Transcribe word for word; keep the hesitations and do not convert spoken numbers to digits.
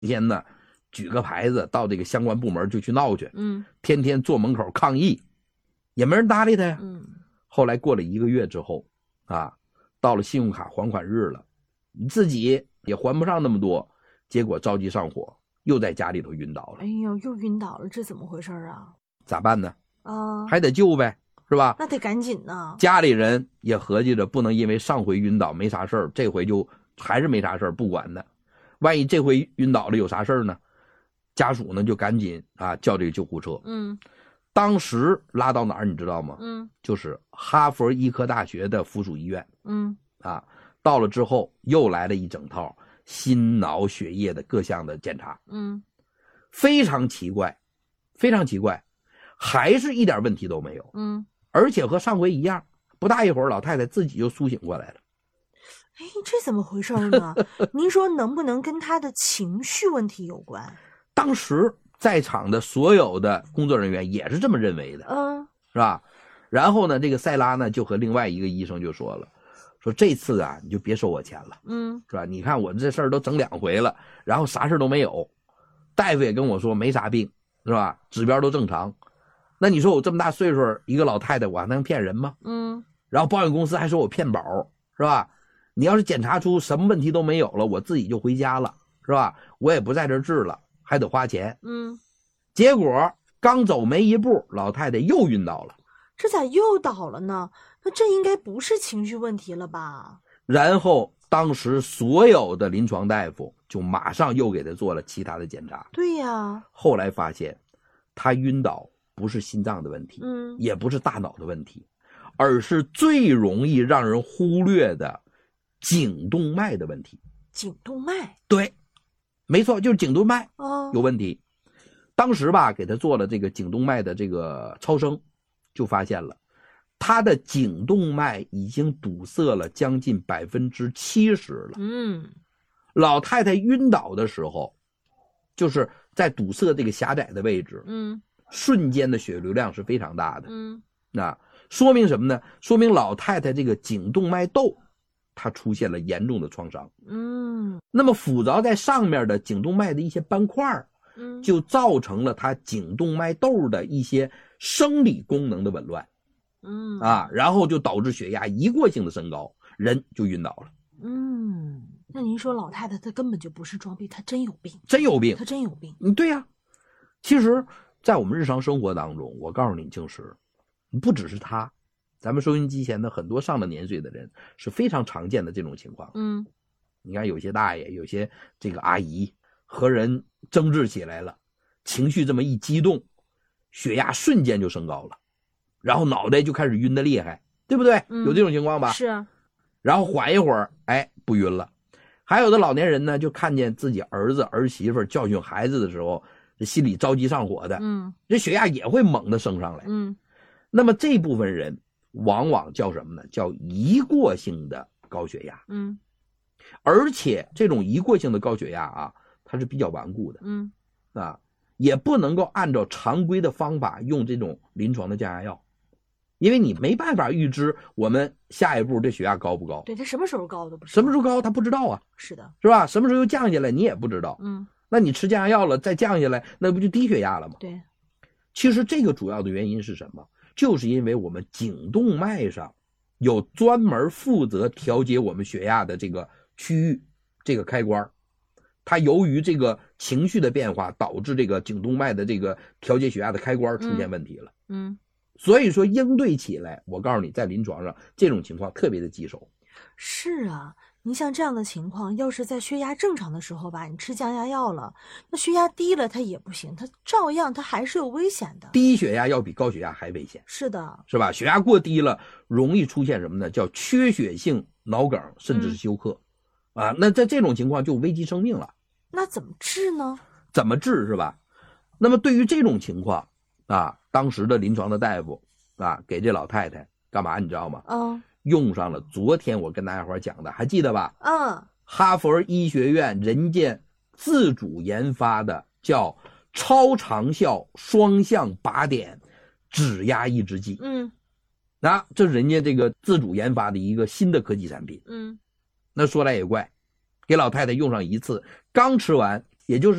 天呢举个牌子到这个相关部门就去闹去， 嗯， 天天坐门口抗议，也没人搭理他呀。 嗯， 后来过了一个月之后啊，到了信用卡还款日了，你自己也还不上那么多，结果着急上火，又在家里头晕倒了。 哎呦，又晕倒了，这怎么回事啊？ 咋办呢？ 啊， 还得救呗，是吧？ 那得赶紧呐。 家里人也合计着，不能因为上回晕倒没啥事儿，这回就还是没啥事儿，不管呢。万一这回晕倒了有啥事儿呢？家属呢就赶紧啊叫这个救护车。 嗯， 当时拉到哪儿你知道吗？ 嗯， 就是哈佛医科大学的附属医院。 嗯， 啊，到了之后又来了一整套心脑血液的各项的检查。 嗯， 非常奇怪，非常奇怪，还是一点问题都没有。 嗯， 而且和上回一样，不大一会儿老太太自己就苏醒过来了。 哎，这怎么回事呢？您说能不能跟她的情绪问题有关？ 当时在场的所有的工作人员也是这么认为的。 嗯， 是吧？然后呢，这个塞拉呢就和另外一个医生就说了，说这次啊你就别收我钱了。 嗯， 是吧？你看我这事儿都整两回了，然后啥事都没有，大夫也跟我说没啥病，是吧？指标都正常。那你说我这么大岁数一个老太太，我还能骗人吗？ 嗯， 然后保险公司还说我骗保，是吧？你要是检查出什么问题都没有了，我自己就回家了，是吧？我也不在这治了，还得花钱。 嗯， 结果刚走没一步，老太太又晕倒了。 这咋又倒了呢？那这应该不是情绪问题了吧？ 然后当时所有的临床大夫就马上又给她做了其他的检查。 对呀。 后来发现她晕倒不是心脏的问题， 嗯， 也不是大脑的问题，而是最容易让人忽略的颈动脉的问题。 颈动脉？ 对，没错，就是颈动脉哦， 有问题。当时吧给她做了这个颈动脉的这个超声，就发现了他的颈动脉已经堵塞了将近百分之七十了。 嗯， 老太太晕倒的时候，就是在堵塞这个狭窄的位置， 嗯， 瞬间的血流量是非常大的。 嗯， 那说明什么呢？说明老太太这个颈动脉窦，它出现了严重的创伤。 嗯， 那么附着在上面的颈动脉的一些斑块， 嗯， 就造成了它颈动脉窦的一些生理功能的紊乱。 嗯啊，然后就导致血压一过性的升高，人就晕倒了。 嗯，那您说老太太她根本就不是装逼，她真有病， 真有病， 她真有病。 嗯，对呀、啊。其实，在我们日常生活当中，我告诉你，静石，不只是她，咱们收音机前的很多上了年岁的人是非常常见的这种情况。 嗯， 你看有些大爷，有些这个阿姨和人争执起来了，情绪这么一激动，血压瞬间就升高了。然后脑袋就开始晕得厉害，对不对？ 嗯， 有这种情况吧？ 是啊。 然后缓一会儿，哎，不晕了。还有的老年人呢，就看见自己儿子儿媳妇教训孩子的时候，这心里着急上火的， 嗯， 这血压也会猛地升上来。 嗯， 那么这部分人往往叫什么呢？叫一过性的高血压。 嗯， 而且这种一过性的高血压啊，它是比较顽固的。 嗯， 啊，也不能够按照常规的方法用这种临床的降压药。因为你没办法预知我们下一步这血压高不高， 对，它什么时候高都不知道， 什么时候高他不知道啊， 是的， 是吧？什么时候又降下来你也不知道。 嗯， 那你吃降压药了再降下来，那不就低血压了吗？ 对。 其实这个主要的原因是什么？就是因为我们颈动脉上有专门负责调节我们血压的这个区域，这个开关，它由于这个情绪的变化，导致这个颈动脉的这个调节血压的开关出现问题了。 嗯，嗯， 所以说应对起来，我告诉你，在临床上这种情况特别的棘手。 是啊，你像这样的情况，要是在血压正常的时候吧，你吃降压药了，那血压低了它也不行，它照样它还是有危险的。 低血压要比高血压还危险。 是的， 是吧？血压过低了，容易出现什么呢？叫缺血性脑梗，甚至是休克。嗯、啊，那在这种情况就危及生命了。 那怎么治呢？ 怎么治是吧？那么对于这种情况啊，当时的临床的大夫啊，给这老太太干嘛你知道吗？ 嗯， 用上了昨天我跟大家伙讲的，还记得吧？ 嗯， 哈佛医学院人家自主研发的叫超长效双向靶点指压抑制剂。 嗯， 那这是人家这个自主研发的一个新的科技产品。 嗯， 那说来也怪，给老太太用上一次，刚吃完也就是